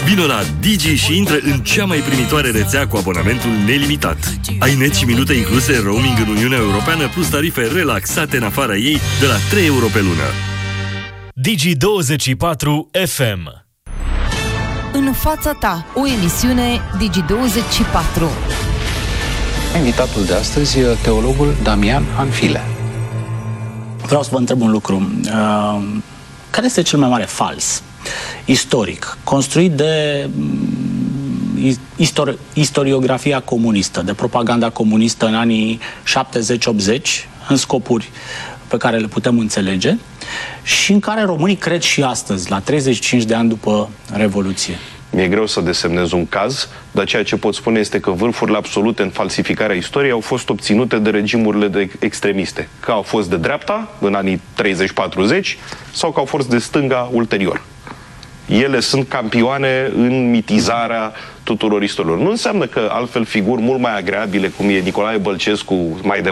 Vino la Digi și intră în cea mai primitoare rețea cu abonamentul nelimitat. Ai net și minute incluse în roaming în Uniunea Europeană, plus tarife relaxate în afara ei de la 3 euro pe lună. Digi24 FM. În fața ta, o emisiune Digi24. Invitatul de astăzi e teologul Damian Hanfile. Vreau să vă întreb un lucru. Care este cel mai mare fals istoric construit de istoriografia comunistă, de propaganda comunistă în anii 70-80, în scopuri pe care le putem înțelege și în care românii cred și astăzi, la 35 de ani după Revoluție? Mi-e greu să desemnez un caz, dar ceea ce pot spune este că vârfurile absolute în falsificarea istoriei au fost obținute de regimurile extremiste. Că au fost de dreapta în anii 30-40 sau că au fost de stânga ulterior. Ele sunt campioane în mitizarea tuturor istoriilor. Nu înseamnă că altfel figuri mult mai agreabile, cum e Nicolae Bălcescu mai de